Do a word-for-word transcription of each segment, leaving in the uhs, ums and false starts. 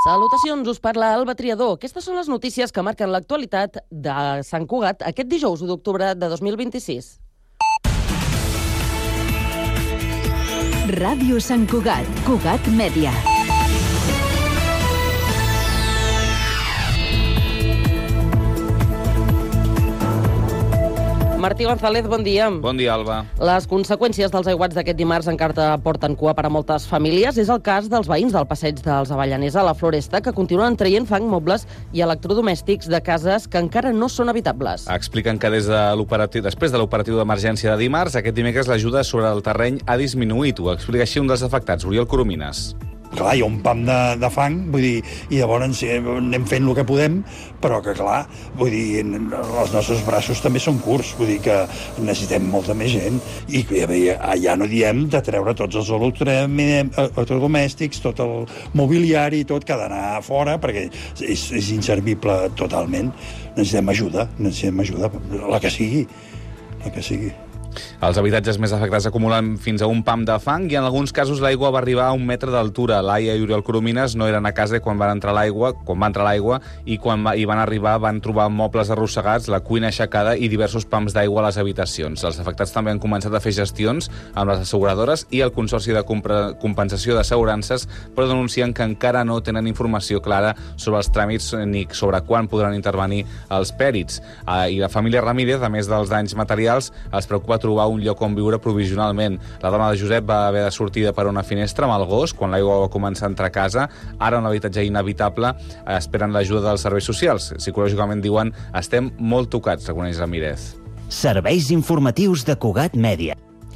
Salutacions, us parla Alba Triador. Aquestes són les notícies que marquen l'actualitat de Sant Cugat aquest dijous u d'octubre de dos mil vint-i-sis. Ràdio Sant Cugat, Cugat Mèdia. Martí González, bon dia. Bon dia, Alba. Les conseqüències dels aiguats d'aquest dimarts encara porten cua per a moltes famílies. És el cas dels veïns del passeig dels Avellaners a la Floresta, que continuen traient fang, mobles i electrodomèstics de cases que encara no són habitables. Expliquen que des de l'operatiu, després de l'operatiu d'emergència de dimarts, aquest dimecres l'ajuda sobre el terreny ha disminuït. Ho explica així un dels afectats, Oriol Coromines. Clar, hi ha un pam de, de fang, vull dir, i llavors anem fent el que podem, però que, clar, vull dir, els nostres braços també són curts, vull dir que necessitem molta més gent, i ja no diem de treure tots els electrodomèstics, tot el mobiliari, tot que ha d'anar fora, perquè és, és inservible totalment. Necessitem ajuda, necessitem ajuda, la que sigui, la que sigui. Els habitatges més afectats acumulen fins a un pam de fang i en alguns casos l'aigua va arribar a un metre d'altura. Laia i Oriol Coromines no eren a casa quan van entrar l'aigua, quan va entrar l'aigua i quan hi van arribar van trobar mobles arrossegats, la cuina aixecada i diversos pams d'aigua a les habitacions. Els afectats també han començat a fer gestions amb les asseguradores i el Consorci de Compensació d'Assegurances, però denuncien que encara no tenen informació clara sobre els tràmits ni sobre quan podran intervenir els pèrits. I la família Ramírez, a més dels danys materials, els preocupa trobar un lloc on viure provisionalment. La dona de Josep va haver de sortir per una finestra amb el gos quan l'aigua va començar a entrar a casa. Ara un habitatge inhabitable, esperen l'ajuda dels serveis socials. Psicològicament diuen estem molt tocats, reconeix Ramírez. Serveis informatius de Cugat Mèdia.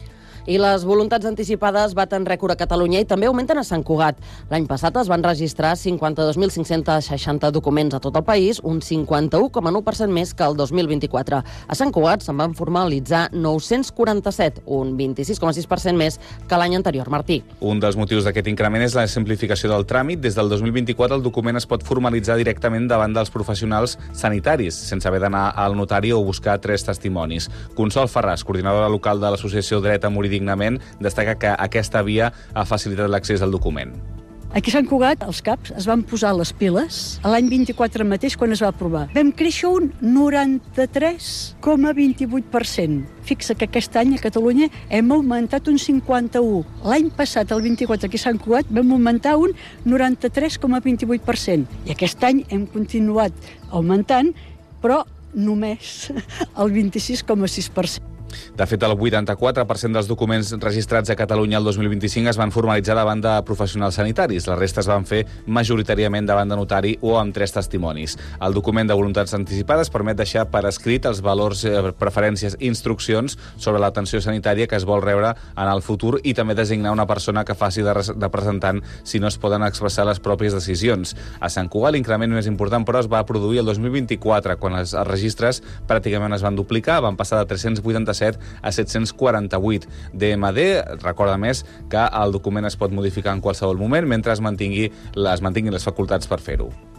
I les voluntats anticipades baten rècord a Catalunya i també augmenten a Sant Cugat. L'any passat es van registrar cinquanta-dos mil cinc-cents seixanta documents a tot el país, un cinquanta-u coma nou per cent més que el dos mil vint-i-quatre. A Sant Cugat se'n van formalitzar nou-cents quaranta-set, un vint-i-sis coma sis per cent més que l'any anterior. Martí. Un dels motius d'aquest increment és la simplificació del tràmit. Des del dos mil vint-i-quatre el document es pot formalitzar directament davant dels professionals sanitaris, sense haver d'anar al notari o buscar tres testimonis. Consol Ferràs, coordinadora local de l'associació Dret a Morir Dignament, destaca que aquesta via ha facilitat l'accés al document. Aquí a Sant Cugat, els caps es van posar les piles a l'any vint-i-quatre mateix, quan es va aprovar. Vam créixer un noranta-tres coma vint-i-vuit per cent. Fixa que aquest any a Catalunya hem augmentat un cinquanta-u. L'any passat, el vint-i-quatre, aquí a Sant Cugat, vam augmentar un noranta-tres coma vint-i-vuit per cent. I aquest any hem continuat augmentant, però només el vint-i-sis coma sis per cent. De fet, el vuitanta-quatre per cent dels documents registrats a Catalunya el dos mil vint-i-cinc es van formalitzar davant de professionals sanitaris. La resta es van fer majoritàriament davant de notari o amb tres testimonis. El document de voluntats anticipades permet deixar per escrit els valors, preferències i instruccions sobre l'atenció sanitària que es vol rebre en el futur i també designar una persona que faci de representant si no es poden expressar les pròpies decisions. A Sant Cugat l'increment més important, però, es va produir el dos mil vint-i-quatre, quan els registres pràcticament es van duplicar, van passar de tres-cents vuitanta-set a set-cents quaranta-vuit. D M D recorda més que el document es pot modificar en qualsevol moment mentre es mantingui, es mantinguin les facultats per fer-ho.